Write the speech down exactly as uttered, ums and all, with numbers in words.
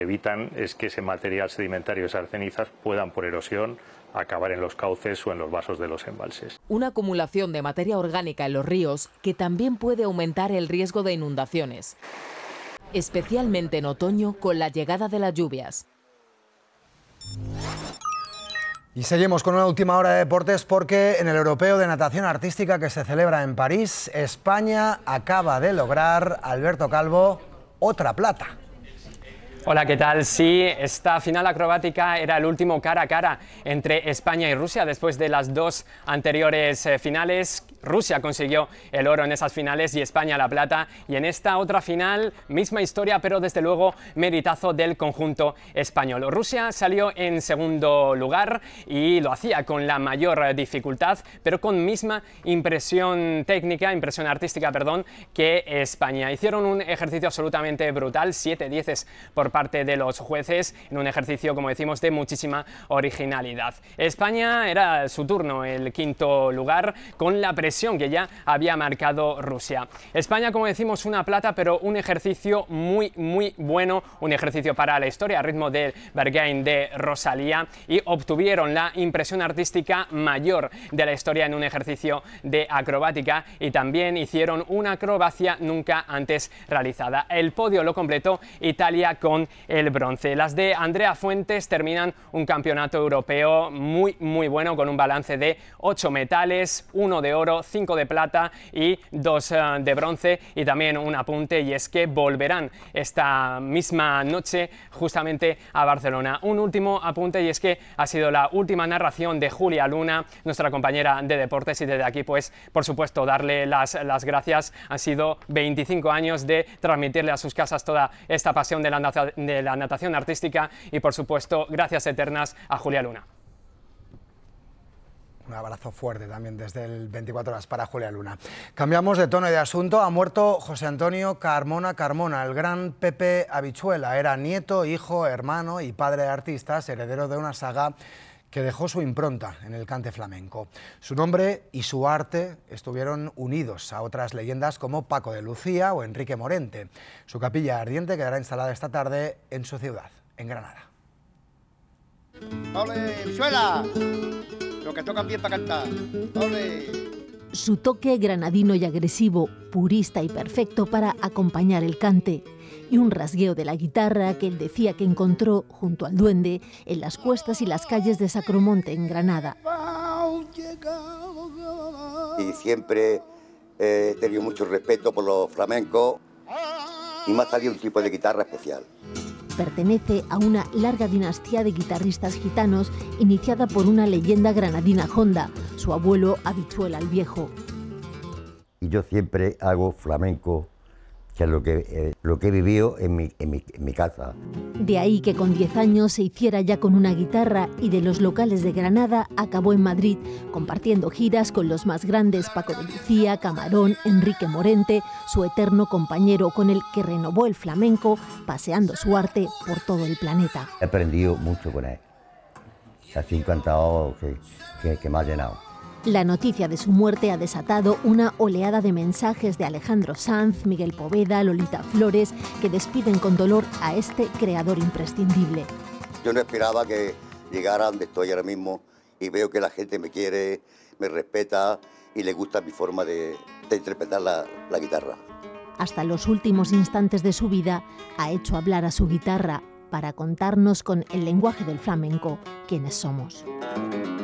Evitan es que ese material sedimentario, esas cenizas, puedan por erosión acabar en los cauces o en los vasos de los embalses. Una acumulación de materia orgánica en los ríos que también puede aumentar el riesgo de inundaciones, especialmente en otoño con la llegada de las lluvias. Y seguimos con una última hora de deportes porque en el Europeo de Natación Artística que se celebra en París, España acaba de lograr, Alberto Calvo, otra plata. Hola, ¿qué tal? Sí, esta final acrobática era el último cara a cara entre España y Rusia. Después de las dos anteriores eh, finales, Rusia consiguió el oro en esas finales y España la plata. Y en esta otra final, misma historia, pero desde luego meritazo del conjunto español. Rusia salió en segundo lugar y lo hacía con la mayor dificultad, pero con misma impresión técnica, impresión artística, perdón, que España. Hicieron un ejercicio absolutamente brutal, siete dieces por parte de los jueces, en un ejercicio, como decimos, de muchísima originalidad. España era su turno, el quinto lugar, con la presión que ya había marcado Rusia. España, como decimos, una plata, pero un ejercicio muy, muy bueno, un ejercicio para la historia, a ritmo del Berghain de Rosalía, y obtuvieron la impresión artística mayor de la historia en un ejercicio de acrobática, y también hicieron una acrobacia nunca antes realizada. El podio lo completó Italia con el bronce. Las de Andrea Fuentes terminan un campeonato europeo muy muy bueno, con un balance de ocho metales, uno de oro, cinco de plata y dos uh, de bronce. Y también un apunte, y es que volverán esta misma noche justamente a Barcelona. Un último apunte, y es que ha sido la última narración de Julia Luna, nuestra compañera de deportes, y desde aquí pues por supuesto darle las, las gracias. Han sido veinticinco años de transmitirle a sus casas toda esta pasión de la de la natación artística, y por supuesto gracias eternas a Julia Luna. Un abrazo fuerte también desde el veinticuatro horas para Julia Luna. Cambiamos de tono y de asunto. Ha muerto José Antonio Carmona Carmona, el gran Pepe Habichuela. Era nieto, hijo, hermano y padre de artistas, heredero de una saga que dejó su impronta en el cante flamenco. Su nombre y su arte estuvieron unidos a otras leyendas como Paco de Lucía o Enrique Morente. Su capilla ardiente quedará instalada esta tarde en su ciudad, en Granada. ¡Ole, Habichuela! Lo que tocan bien para cantar. ¡Ole! Su toque granadino y agresivo, purista y perfecto para acompañar el cante, y un rasgueo de la guitarra que él decía que encontró junto al duende en las cuestas y las calles de Sacromonte, en Granada. Y siempre eh, he tenido mucho respeto por los flamencos, y me ha salido un tipo de guitarra especial. Pertenece a una larga dinastía de guitarristas gitanos iniciada por una leyenda granadina honda, su abuelo Habichuela el Viejo. Y yo siempre hago flamenco, que es lo que, eh, lo que he vivido en mi, en, mi, en mi casa. De ahí que con diez años se hiciera ya con una guitarra, y de los locales de Granada acabó en Madrid, compartiendo giras con los más grandes, Paco de Lucía, Camarón, Enrique Morente, su eterno compañero con el que renovó el flamenco, paseando su arte por todo el planeta. He aprendido mucho con él. Así encantado que, que, que me ha llenado. La noticia de su muerte ha desatado una oleada de mensajes de Alejandro Sanz, Miguel Poveda, Lolita Flores, que despiden con dolor a este creador imprescindible. Yo no esperaba que llegara donde estoy ahora mismo, y veo que la gente me quiere, me respeta y le gusta mi forma de, de interpretar la, la guitarra. Hasta los últimos instantes de su vida ha hecho hablar a su guitarra para contarnos con el lenguaje del flamenco quiénes somos.